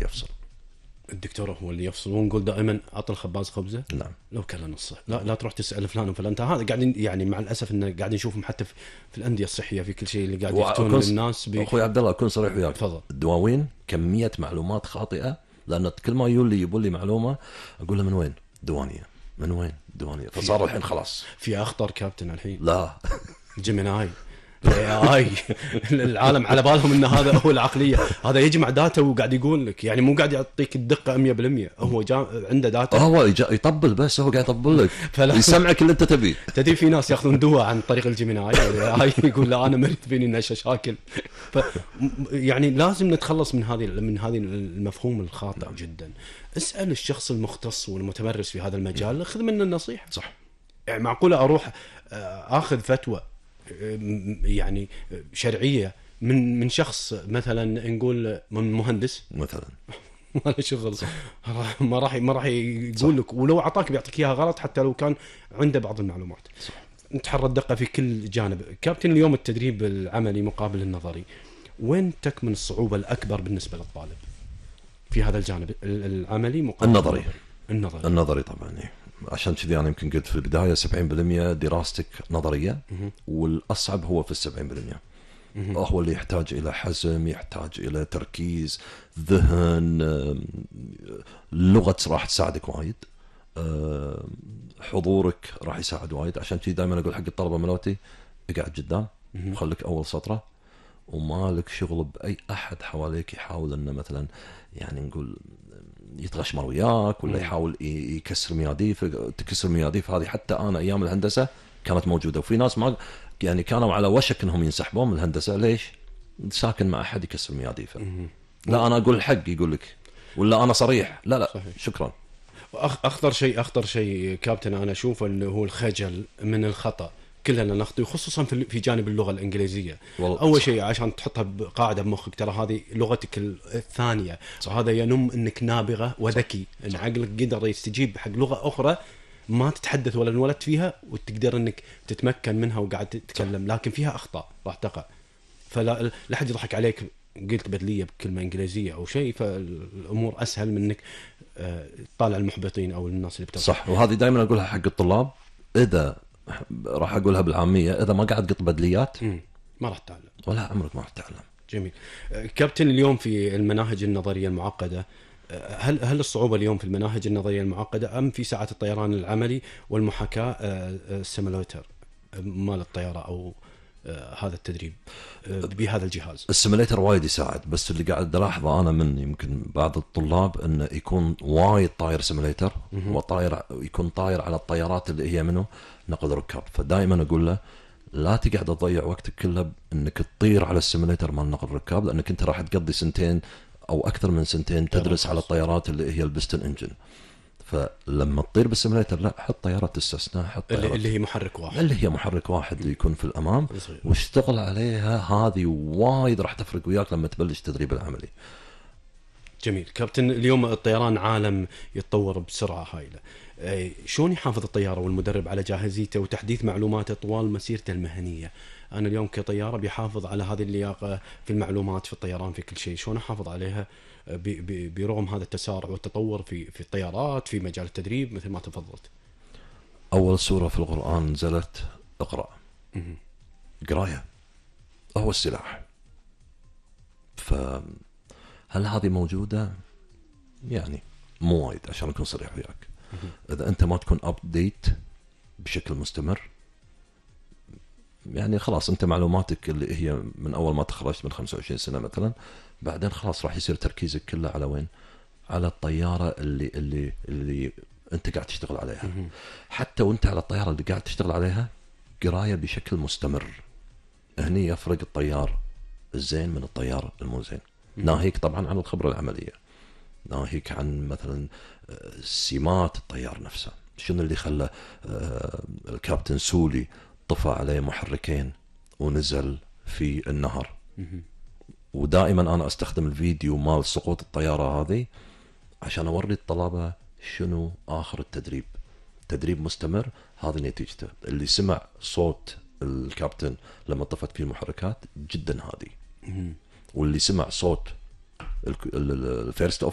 يفصل. الدكتور هو اللي يفصل. ونقول دائما عط الخباز خبزه نعم. لو كان نصه. لا تروح تسال فلان وفلان. هذا قاعدين يعني مع الاسف انه قاعدين نشوفهم حتى في الانديه الصحيه في كل شيء اللي قاعد يفتون للناس اخوي عبد الله اكون صريح وياك. تفضل. الدواوين كميه معلومات خاطئه، لان كل ما يقول لي معلومه اقول له من وين دوانيه، من وين دوانيه، فصار الحين خلاص في اخطر كابتن الحين. لا جيميناي اي العالم على بالهم ان هذا هو العقليه. هذا يجمع داتا وقاعد يقول لك، يعني مو قاعد يعطيك الدقه 100%. هو عنده داتا، هو يطبل، بس هو قاعد يطبل لك يسمعك اللي انت تبيه. تدري في ناس ياخذون دواء عن طريق الجيميناي هاي يقول لا انا مريض فيني مشاكل. يعني لازم نتخلص من هذه المفهوم الخاطئ جدا. اسال الشخص المختص والمتمرس في هذا المجال، خذ منه النصيحه. صح. يعني معقوله اروح اخذ فتوى يعني شرعيه من شخص مثلا نقول من مهندس مثلا ما له شغل، ما راح يقول لك، ولو اعطاك بيعطيك اياها غلط حتى لو كان عنده بعض المعلومات. صح. نتحرى الدقه في كل جانب. كابتن، اليوم التدريب العملي مقابل النظري، وين تكمن الصعوبه الاكبر بالنسبه للطالب في هذا الجانب العملي مقابل النظري طبعا. عشان كذي أنا يمكن قلت في البداية 70% دراستك نظرية، والأصعب هو في 70%. هو اللي يحتاج إلى حزم، يحتاج إلى تركيز، ذهن، لغة راح تساعدك وايد، حضورك راح يساعد وايد. عشان كذي دائما أقول حق الطلبة ملوتي اقعد قدام وخليك أول سطرة، وما لك شغل بأي أحد حواليك يحاول أنه مثلا يعني نقول يتغشمر وياك ولا يحاول يكسر مياديف. تكسر مياديف هذه حتى أنا أيام الهندسة كانت موجودة، وفي ناس ما يعني كانوا على وشك أنهم ينسحبون من الهندسة. ليش؟ ساكن مع أحد يكسر مياديفه. لا أنا أقول الحق يقول لك، ولا أنا صريح لا صحيح. شكرا. أخطر شيء كابتن أنا أشوفه اللي هو الخجل من الخطأ. كلنا نخطئ، خصوصا في جانب اللغة الإنجليزية. أول شيء عشان تحطها بقاعدة بمخك، ترى هذه لغتك الثانية، وهذا ينم أنك نابغة وذكي، أن عقلك قدر يستجيب حق لغة أخرى ما تتحدث ولا انولدت فيها، وتقدر أنك تتمكن منها وقاعد تتكلم، لكن فيها أخطاء راح تقع. فلا حد يضحك عليك قلت بدلية بكلمة إنجليزية أو شيء، فالأمور أسهل من أنك تطالع المحبطين أو الناس اللي بتطلع. صح. وهذه دائما أقولها حق الطلاب، إذا راح أقولها بالعامية، إذا ما قاعد قط بدليات ما راح تتعلم، ولا عمرك ما راح تتعلم. جميل. كابتن، اليوم في المناهج النظرية المعقدة، هل الصعوبة اليوم في المناهج النظرية المعقدة أم في ساعات الطيران العملي والمحاكاة السيموليتر مال الطيارة أو هذا التدريب بهذا الجهاز؟ السيموليتر وايد يساعد، بس اللي قاعد ألاحظه أنا من يمكن بعض الطلاب إنه يكون وايد طاير سيموليتر، وطاير يكون طاير على الطيارات اللي هي منه نقل ركاب. فدائما أقول له لا تقعد تضيع وقتك كله إنك تطير على السيموليتر مال نقل ركاب، لأنك أنت راح تقضي سنتين أو أكثر من سنتين تدرس على الطيارات اللي هي البستن انجن. فلما تطير بالسيموليتر لا، حط طيارة استثناء، حط اللي هي محرك واحد، اللي هي محرك واحد اللي يكون في الأمام، واشتغل عليها. هذه وايد راح تفرق وياك لما تبلش التدريب العملي. جميل. كابتن، اليوم الطيران عالم يتطور بسرعة هائلة. شلون يحافظ الطيارة والمدرب على جاهزيته وتحديث معلوماته طوال مسيرته المهنية؟ أنا اليوم كطيارة بيحافظ على هذه اللياقة في المعلومات في الطيران في كل شيء، شلون أحافظ عليها برغم هذا التسارع والتطور في الطيارات في مجال التدريب مثل ما تفضلت؟ أول سورة في القرآن نزلت اقرأ. قراية هو السلاح. فهل هذه موجودة؟ يعني مو وايد عشان أكون صريح وياك. إذا أنت ما تكون أبديت بشكل مستمر، يعني خلاص أنت معلوماتك اللي هي من أول ما تخرجت من 25 سنة مثلا، بعدين خلاص راح يصير تركيزك كله على وين؟ على الطيارة اللي أنت قاعد تشتغل عليها. حتى وأنت على الطيارة اللي قاعد تشتغل عليها قراية بشكل مستمر. هني يفرق الطيار الزين من الطيار المو زين. ناهيك طبعا عن الخبرة العملية، ناهيك عن مثلا سمات الطيار نفسه. شنو اللي خلى الكابتن سولي طفى عليه محركين ونزل في النهر؟ ودائما أنا أستخدم الفيديو مال سقوط الطيارة هذه عشان أوري الطلبة شنو آخر التدريب. تدريب مستمر هذه نتيجته. اللي سمع صوت الكابتن لما طفت فيه المحركات جدا هادي، واللي سمع صوت الفيرست